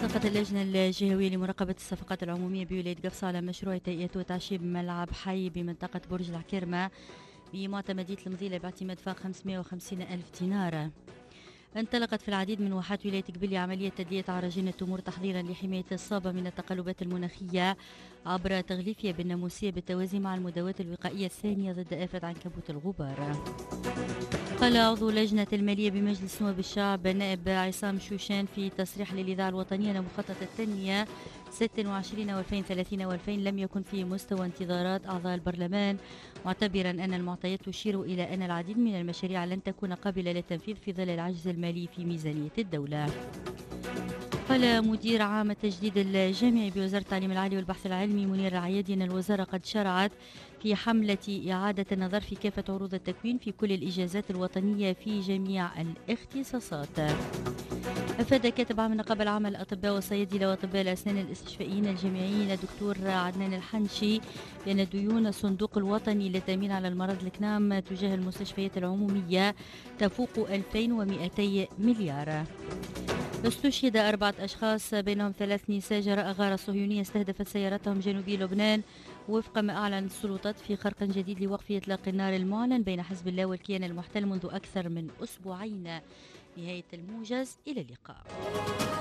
وافقت اللجنة الجهوية لمراقبة الصفقات العمومية بولاية قفصة على مشروع تهيئة وتعشيب ملعب حي بمنطقة برج العكرمة بمعتمدية المضيلة باعتماد فاق 550 ألف دينار. انطلقت في العديد من واحات ولاية قبلي عملية تدلية عراجين التمور تحضيرا لحماية الصابة من التقلبات المناخية عبر تغليفها بالناموسية بالتوازي مع المداوات الوقائية الثانية ضد آفة عنكبوت الغبار. قال عضو لجنة المالية بمجلس نواب الشعب نائب عصام شوشان في تصريح للإذاعة الوطنية أن مخطط التنمية 26 و2030 و2000 لم يكن في مستوى انتظارات أعضاء البرلمان، معتبرا أن المعطيات تشير إلى أن العديد من المشاريع لن تكون قابلة للتنفيذ في ظل العجز المالي في ميزانية الدولة. قال مدير عام التجديد الجامعي بوزارة التعليم العالي والبحث العلمي منير العيادي أن الوزارة قد شرعت في حملة إعادة النظر في كافة عروض التكوين في كل الإجازات الوطنية في جميع الاختصاصات. أفاد كاتب عام النقابة العامة للأطباء والصيادلة وأطباء الأسنان الاستشفائيين الجامعيين الدكتور عدنان الحنشي بأن ديون الصندوق الوطني للتأمين على المرض الكنام تجاه المستشفيات العمومية تفوق 2200 مليار. استشهد 4 أشخاص بينهم 3 نساء جراء غارة صهيونية استهدفت سيارتهم جنوبي لبنان وفق ما أعلنت السلطات في خرق جديد لوقف إطلاق النار المعلن بين حزب الله والكيان المحتل منذ أكثر من أسبوعين. نهاية الموجز، إلى اللقاء.